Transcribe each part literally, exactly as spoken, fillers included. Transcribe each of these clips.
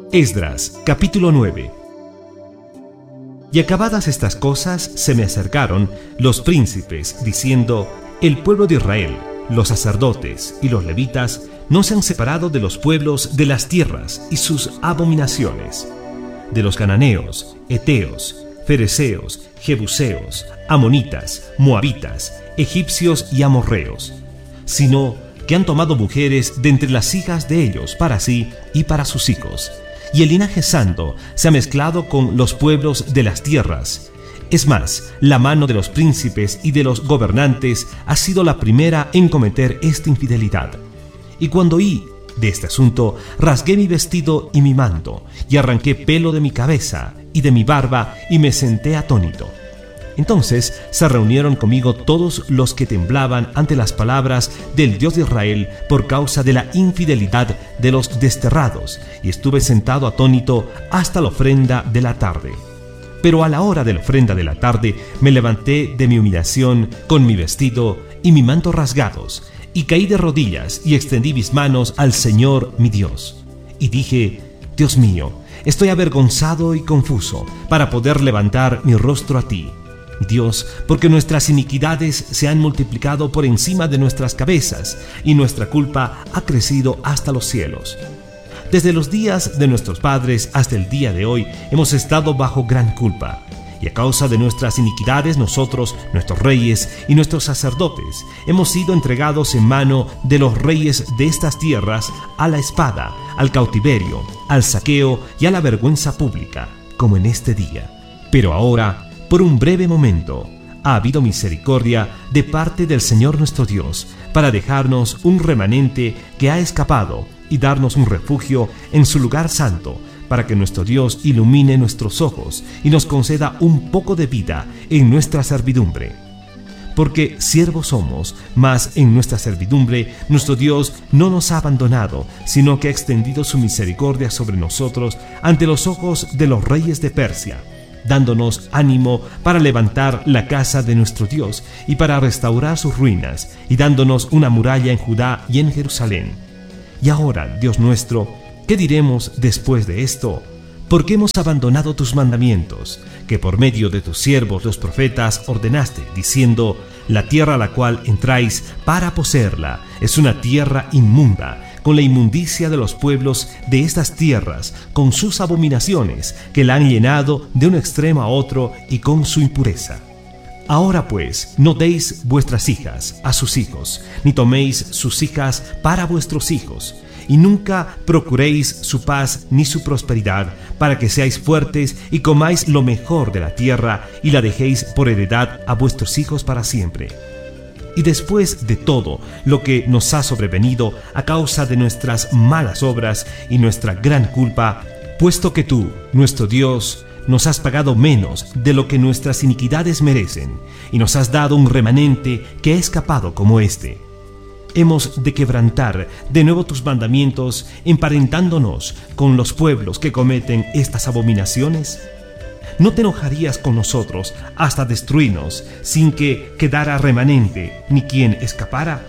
Esdras, capítulo nueve. Y acabadas estas cosas, se me acercaron los príncipes, diciendo: el pueblo de Israel, los sacerdotes y los levitas, no se han separado de los pueblos de las tierras y sus abominaciones, de los cananeos, heteos, fereceos, jebuseos, amonitas, moabitas, egipcios y amorreos, sino que han tomado mujeres de entre las hijas de ellos para sí y para sus hijos, y el linaje santo se ha mezclado con los pueblos de las tierras. Es más, la mano de los príncipes y de los gobernantes ha sido la primera en cometer esta infidelidad. Y cuando oí de este asunto, rasgué mi vestido y mi manto, y arranqué pelo de mi cabeza y de mi barba, y me senté atónito. Entonces se reunieron conmigo todos los que temblaban ante las palabras del Dios de Israel por causa de la infidelidad de los desterrados, y estuve sentado atónito hasta la ofrenda de la tarde. Pero a la hora de la ofrenda de la tarde me levanté de mi humillación con mi vestido y mi manto rasgados, y caí de rodillas y extendí mis manos al Señor mi Dios. Y dije: Dios mío, estoy avergonzado y confuso para poder levantar mi rostro a ti, Dios, porque nuestras iniquidades se han multiplicado por encima de nuestras cabezas, y nuestra culpa ha crecido hasta los cielos. Desde los días de nuestros padres hasta el día de hoy hemos estado bajo gran culpa, y a causa de nuestras iniquidades nosotros, nuestros reyes y nuestros sacerdotes, hemos sido entregados en mano de los reyes de estas tierras a la espada, al cautiverio, al saqueo y a la vergüenza pública, como en este día. Pero ahora, por un breve momento, ha habido misericordia de parte del Señor nuestro Dios, para dejarnos un remanente que ha escapado y darnos un refugio en su lugar santo, para que nuestro Dios ilumine nuestros ojos y nos conceda un poco de vida en nuestra servidumbre. Porque siervos somos, mas en nuestra servidumbre nuestro Dios no nos ha abandonado, sino que ha extendido su misericordia sobre nosotros ante los ojos de los reyes de Persia, dándonos ánimo para levantar la casa de nuestro Dios y para restaurar sus ruinas, y dándonos una muralla en Judá y en Jerusalén. Y ahora, Dios nuestro, ¿qué diremos después de esto? Porque hemos abandonado tus mandamientos, que por medio de tus siervos los profetas ordenaste, diciendo: la tierra a la cual entráis para poseerla es una tierra inmunda, con la inmundicia de los pueblos de estas tierras, con sus abominaciones, que la han llenado de un extremo a otro, y con su impureza. Ahora pues, no deis vuestras hijas a sus hijos, ni toméis sus hijas para vuestros hijos, y nunca procuréis su paz ni su prosperidad, para que seáis fuertes y comáis lo mejor de la tierra, y la dejéis por heredad a vuestros hijos para siempre. Y después de todo lo que nos ha sobrevenido a causa de nuestras malas obras y nuestra gran culpa, puesto que tú, nuestro Dios, nos has pagado menos de lo que nuestras iniquidades merecen, y nos has dado un remanente que ha escapado como este, hemos de quebrantar de nuevo tus mandamientos, emparentándonos con los pueblos que cometen estas abominaciones. ¿No te enojarías con nosotros hasta destruirnos, sin que quedara remanente ni quien escapara?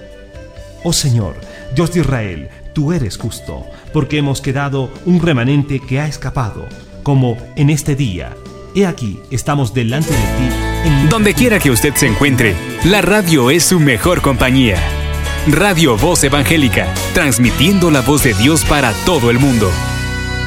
Oh Señor, Dios de Israel, tú eres justo, porque hemos quedado un remanente que ha escapado, como en este día. He aquí, estamos delante de ti. En... Donde quiera que usted se encuentre, la radio es su mejor compañía. Radio Voz Evangélica, transmitiendo la voz de Dios para todo el mundo.